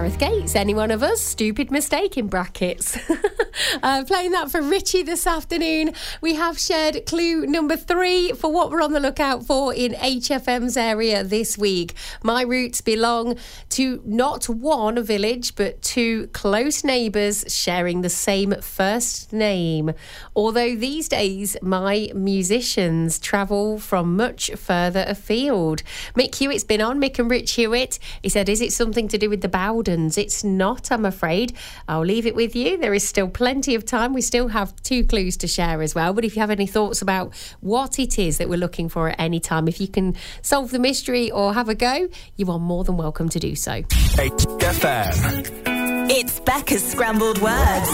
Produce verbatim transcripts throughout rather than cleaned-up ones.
Gareth Gates, any one of us, stupid mistake in brackets. uh, playing that for Richie this afternoon. We have shared clue number three for what we're on the lookout for in H F M's area this week. My roots belong to not one village, but two close neighbours sharing the same first name. Although these days my musicians travel from much further afield. Mick Hewitt's been on, Mick and Rich Hewitt. He said, is it something to do with the Bowdens? It's not, I'm afraid. I'll leave it with you. There is still plenty of time. We still have two clues to share as well. But if you have any thoughts about what it is that we're looking for at any time, if you can solve the mystery or have a go, you are more than welcome to do so. H F M. It's Becca's Scrambled Words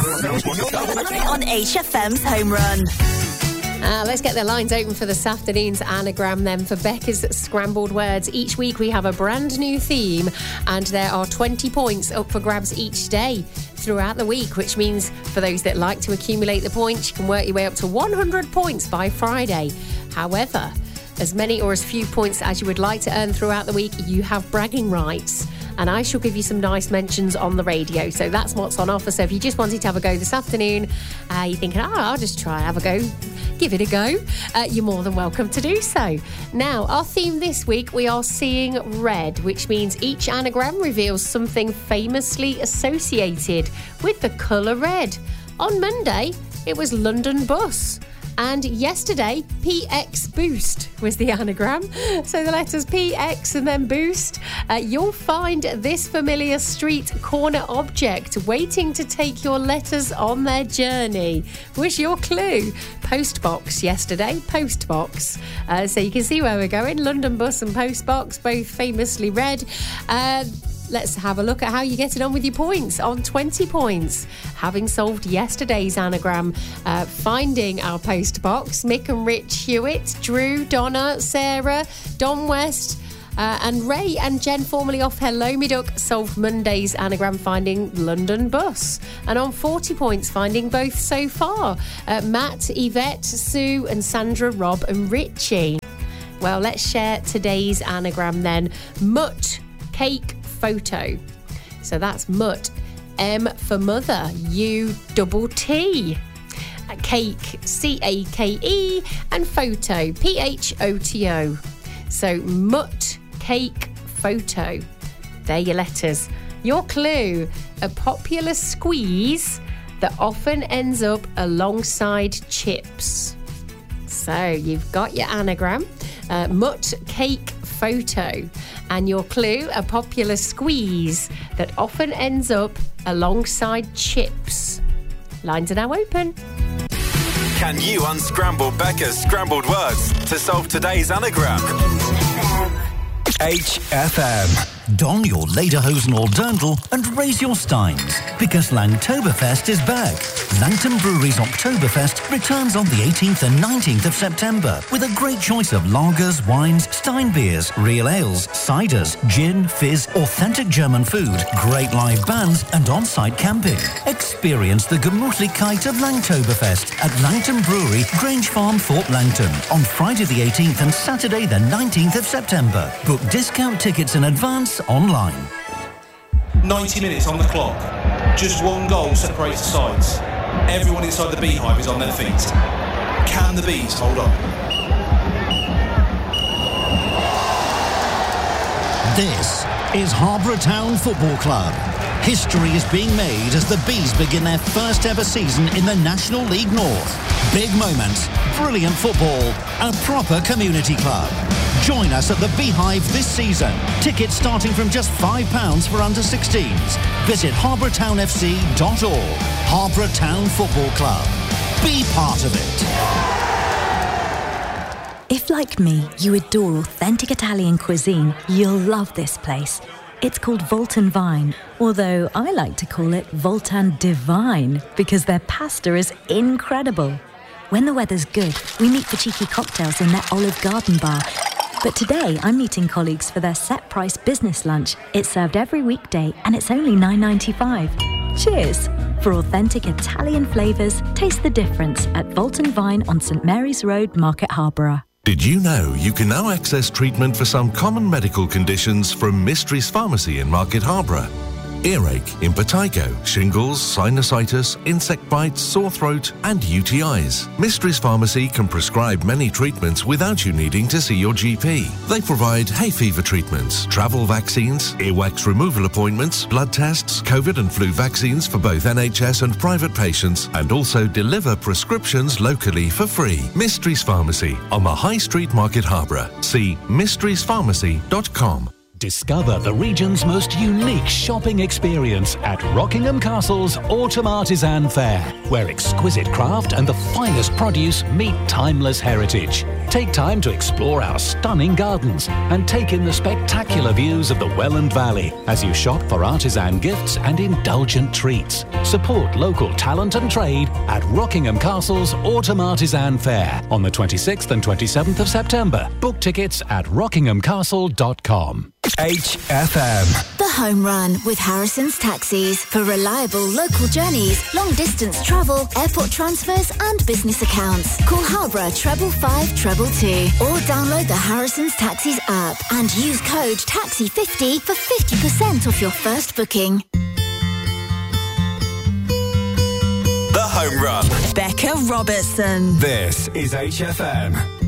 on H F M's Home Run. Uh, let's get the lines open for this afternoon's anagram then for Becca's Scrambled Words. Each week we have a brand new theme and there are twenty points up for grabs each day throughout the week, which means for those that like to accumulate the points, you can work your way up to one hundred points by Friday. However, as many or as few points as you would like to earn throughout the week, you have bragging rights. And I shall give you some nice mentions on the radio. So that's what's on offer. So if you just wanted to have a go this afternoon, uh, you're thinking, oh, I'll just try and have a go, give it a go, uh, you're more than welcome to do so. Now, our theme this week, we are seeing red, which means each anagram reveals something famously associated with the colour red. On Monday, it was London Bus. And yesterday, P X Boost was the anagram. So the letters P X and then Boost. Uh, you'll find this familiar street corner object waiting to take your letters on their journey. Was your clue? Postbox yesterday, Postbox. Uh, so you can see where we're going. London Bus and Postbox, both famously red. Uh, Let's have a look at how you're getting on with your points. On twenty points, having solved yesterday's anagram, uh, finding our post box, Mick and Rich Hewitt, Drew, Donna, Sarah, Don West, uh, and Ray and Jen, formerly off Hello Me Duck, solved Monday's anagram, finding London Bus. And on forty points, finding both so far, uh, Matt, Yvette, Sue, and Sandra, Rob, and Richie. Well, let's share today's anagram then. Mutt, cake, photo. So that's mutt. M for mother. U double T. Cake. C A K E. And photo. P H O T O. So mutt, cake, photo. They're your letters. Your clue. A popular squeeze that often ends up alongside chips. So you've got your anagram. Uh, mutt, cake, photo. And your clue, a popular squeeze that often ends up alongside chips. Lines are now open. Can you unscramble Becca's scrambled words to solve today's anagram? H F M. Don your lederhosen or dirndl and raise your steins, because Langtoberfest is back. Langton Brewery's Oktoberfest returns on the eighteenth and nineteenth of September with a great choice of lagers, wines, Stein beers, real ales, ciders, gin, fizz, authentic German food, great live bands and on-site camping. Experience the Gemütlichkeit of Langtoberfest at Langton Brewery, Grange Farm, Thorpe Langton on Friday the eighteenth and Saturday the nineteenth of September. Book discount tickets in advance online. ninety minutes on the clock. Just one goal separates the sides. Everyone inside the beehive is on their feet. Can the bees hold on? This is Harborough Town Football Club. History is being made as the Bees begin their first ever season in the National League North. Big moments, brilliant football, a proper community club. Join us at the Beehive this season. Tickets starting from just five pounds for under sixteens. Visit harborough town f c dot org. Harborough Town Football Club. Be part of it. If, like me, you adore authentic Italian cuisine, you'll love this place. It's called Voltan Vine, although I like to call it Voltan Divine because their pasta is incredible. When the weather's good, we meet for cheeky cocktails in their Olive Garden bar. But today, I'm meeting colleagues for their set-price business lunch. It's served every weekday, and it's only nine ninety-five. Cheers! For authentic Italian flavours, taste the difference at Voltan Vine on St Mary's Road, Market Harborough. Did you know you can now access treatment for some common medical conditions from Mysteries Pharmacy in Market Harborough? earache, impetigo, shingles, sinusitis, insect bites, sore throat and U T Is. Mysteries Pharmacy can prescribe many treatments without you needing to see your G P. They provide hay fever treatments, travel vaccines, earwax removal appointments, blood tests, COVID and flu vaccines for both N H S and private patients, and also deliver prescriptions locally for free. Mysteries Pharmacy on the High Street Market, Harborough. See mysteries pharmacy dot com. Discover the region's most unique shopping experience at Rockingham Castle's Autumn Artisan Fair, where exquisite craft and the finest produce meet timeless heritage. Take time to explore our stunning gardens and take in the spectacular views of the Welland Valley as you shop for artisan gifts and indulgent treats. Support local talent and trade at Rockingham Castle's Autumn Artisan Fair on the twenty-sixth and twenty-seventh of September. Book tickets at rockingham castle dot com. H F M. The Home Run with Harrison's Taxis for reliable local journeys, long distance travel, airport transfers and business accounts. Call Harborough treble five treble two or download the Harrison's Taxis app and use code taxi fifty for fifty percent off your first booking. The Home Run. Becca Robertson. This is H F M.